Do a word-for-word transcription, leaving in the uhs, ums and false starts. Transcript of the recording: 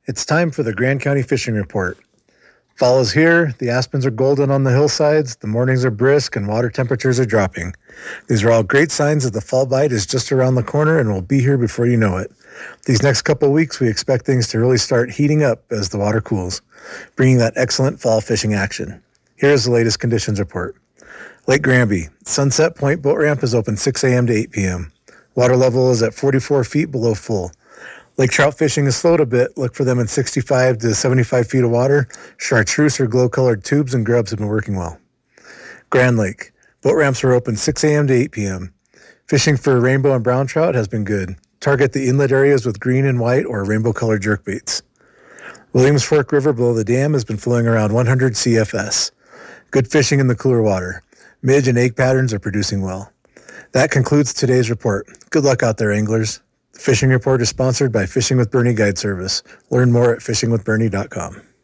It's time for the Grand County Fishing Report. Fall is here, the aspens are golden on the hillsides, the mornings are brisk, and water temperatures are dropping. These are all great signs that the fall bite is just around the corner and will be here before you know it. These next couple weeks, we expect things to really start heating up as the water cools, bringing that excellent fall fishing action. Here's the latest conditions report. Lake Granby, Sunset Point Boat Ramp is open six a.m. to eight p.m. Water level is at forty-four feet below full. Lake trout fishing is slowed a bit. Look for them in sixty-five to seventy-five feet of water. Chartreuse or glow-colored tubes and grubs have been working well. Grand Lake, boat ramps are open six a.m. to eight p.m. Fishing for rainbow and brown trout has been good. Target the inlet areas with green and white or rainbow-colored jerkbaits. Williams Fork River below the dam has been flowing around one hundred C F S. Good fishing in the cooler water. Midge and egg patterns are producing well. That concludes today's report. Good luck out there, anglers. The Fishing Report is sponsored by Fishing with Bernie Guide Service. Learn more at fishing with bernie dot com.